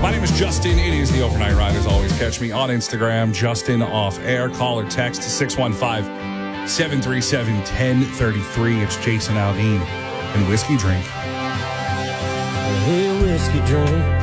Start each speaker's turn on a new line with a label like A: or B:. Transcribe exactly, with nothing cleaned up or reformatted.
A: My name is Justin. It is the Overnight Ride. As always, catch me on Instagram, Justin Off Air. Call or text six one five, seven three seven, one zero three three. It's Jason Aldean and Whiskey Drink.
B: Hey, whiskey drink.